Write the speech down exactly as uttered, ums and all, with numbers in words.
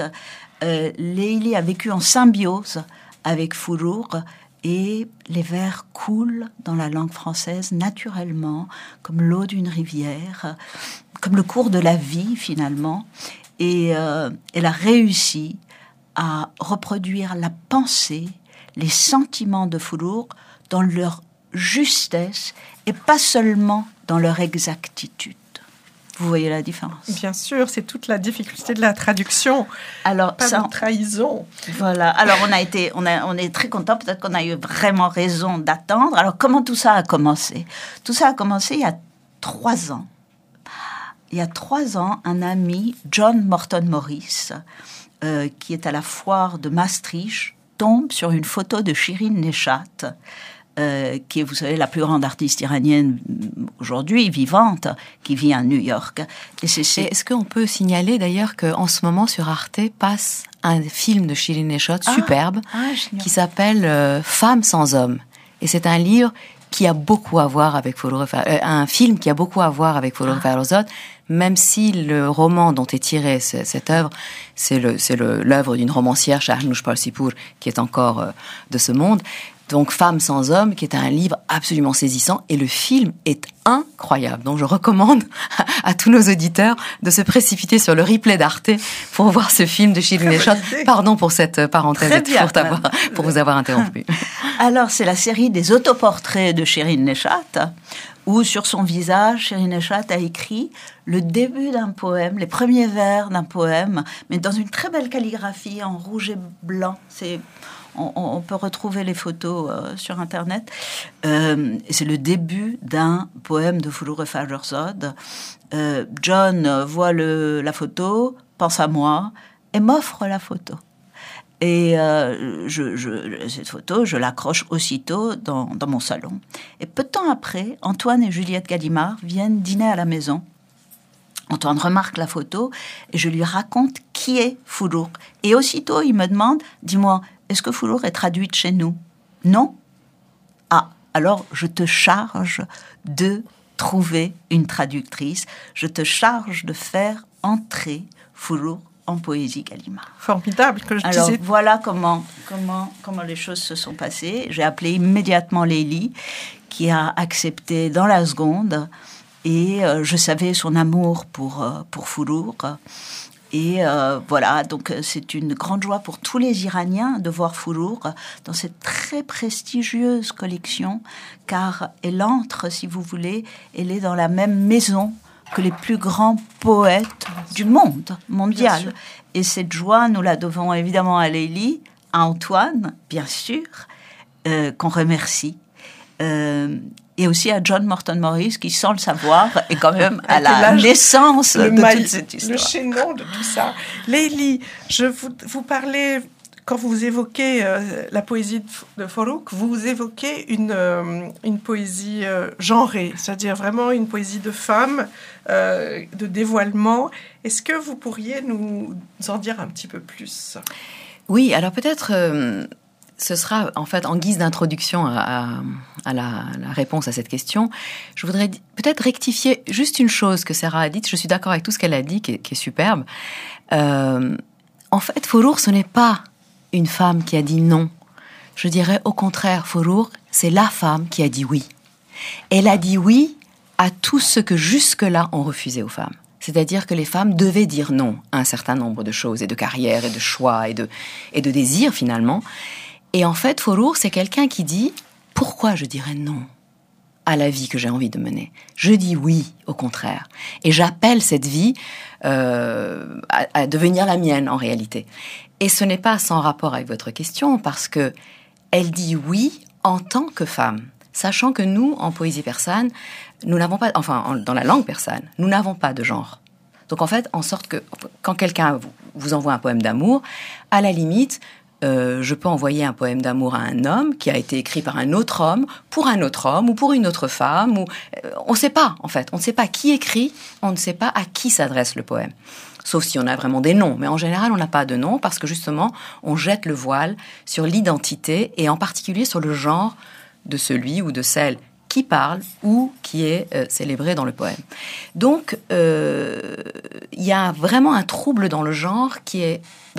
Euh, Leili a vécu en symbiose avec Foulour et les vers coulent dans la langue française naturellement, comme l'eau d'une rivière, comme le cours de la vie finalement. Et euh, elle a réussi à reproduire la pensée, les sentiments de Foulour dans leur justesse et pas seulement dans leur exactitude. Vous voyez la différence? Bien sûr, c'est toute la difficulté de la traduction. Alors, pas ça, de trahison. Voilà. Alors, on a été, on a, on est très content. Peut-être qu'on a eu vraiment raison d'attendre. Alors, comment tout ça a commencé? Tout ça a commencé il y a trois ans. Il y a trois ans, un ami, John Morton Morris, euh, qui est à la foire de Maastricht, tombe sur une photo de Shirin Neshat, Euh, qui est, vous savez, la plus grande artiste iranienne aujourd'hui, vivante, qui vit à New York. Et c'est, c'est... Et est-ce qu'on peut signaler d'ailleurs qu'en ce moment sur Arte passe un film de Shirin Neshat ah, superbe ah, qui s'appelle euh, Femmes sans hommes. Et c'est un livre qui a beaucoup à voir avec Foulour, euh, un film qui a beaucoup à voir avec Foulour ah. Farrokhzad, même si le roman dont est tirée ce, cette œuvre, c'est, le, c'est le, l'œuvre d'une romancière, Shahnoush Parsipour, qui est encore euh, de ce monde. Donc, Femmes sans hommes, qui est un livre absolument saisissant, et le film est incroyable. Donc, je recommande à, à tous nos auditeurs de se précipiter sur le replay d'Arte pour voir ce film de Shirin Neshat. Pardon pour cette parenthèse pour, avoir, pour vous avoir interrompu. Alors, c'est la série des autoportraits de Shirin Neshat, où sur son visage, Shirin Neshat a écrit le début d'un poème, les premiers vers d'un poème, mais dans une très belle calligraphie en rouge et blanc. C'est... On, on peut retrouver les photos euh, sur Internet. Euh, c'est le début d'un poème de Foulour Farrokhzad. Euh, John voit le, la photo, pense à moi et m'offre la photo. Et euh, je, je, cette photo, je l'accroche aussitôt dans, dans mon salon. Et peu de temps après, Antoine et Juliette Gallimard viennent dîner à la maison. Antoine remarque la photo et je lui raconte qui est Foulour. Et aussitôt, il me demande, dis-moi, est-ce que Foulour est traduite chez nous? Non? Ah, alors je te charge de trouver une traductrice. Je te charge de faire entrer Foulour en poésie Gallimard. Formidable que je alors, disais. Voilà comment, comment, comment les choses se sont passées. J'ai appelé immédiatement Leili, qui a accepté dans la seconde. Et euh, je savais son amour pour, euh, pour Foulour. Et euh, voilà, donc c'est une grande joie pour tous les Iraniens de voir Foulour dans cette très prestigieuse collection, car elle entre, si vous voulez, elle est dans la même maison que les plus grands poètes du monde mondial. Et cette joie, nous la devons évidemment à Leili, à Antoine, bien sûr, euh, qu'on remercie. Euh, et aussi à John Morton Morris, qui, sans le savoir, est quand même à la naissance de maille, toute cette histoire. Le chaînon de tout ça. Leili, je vous, vous parlez, quand vous évoquez euh, la poésie de, de Foulour, vous évoquez une, euh, une poésie euh, genrée, c'est-à-dire vraiment une poésie de femme, euh, de dévoilement. Est-ce que vous pourriez nous en dire un petit peu plus? Oui, alors peut-être... Euh... Ce sera en fait en guise d'introduction à, à, à la, la réponse à cette question. Je voudrais d- peut-être rectifier juste une chose que Sarah a dite. Je suis d'accord avec tout ce qu'elle a dit, qui est, qui est superbe. Euh, en fait, Foulour, ce n'est pas une femme qui a dit non. Je dirais au contraire, Foulour, c'est la femme qui a dit oui. Elle a dit oui à tout ce que jusque-là on refusait aux femmes. C'est-à-dire que les femmes devaient dire non à un certain nombre de choses, et de carrières, et de choix, et de, et de désirs finalement. Et en fait, Foulour, c'est quelqu'un qui dit « Pourquoi je dirais non à la vie que j'ai envie de mener ? Je dis oui, au contraire. Et j'appelle cette vie euh, à, à devenir la mienne, en réalité. » Et ce n'est pas sans rapport avec votre question, parce que elle dit oui en tant que femme, sachant que nous, en poésie persane, nous n'avons pas, enfin, en, dans la langue persane, nous n'avons pas de genre. Donc en fait, en sorte que quand quelqu'un vous, vous envoie un poème d'amour, à la limite... Euh, je peux envoyer un poème d'amour à un homme qui a été écrit par un autre homme, pour un autre homme ou pour une autre femme. Ou, euh, on ne sait pas, en fait. On ne sait pas qui écrit, on ne sait pas à qui s'adresse le poème. Sauf si on a vraiment des noms. Mais en général, on n'a pas de nom parce que justement, on jette le voile sur l'identité et en particulier sur le genre de celui ou de celle qui parle ou qui est euh, célébré dans le poème. Donc, euh, il y a vraiment un trouble dans le genre qui est...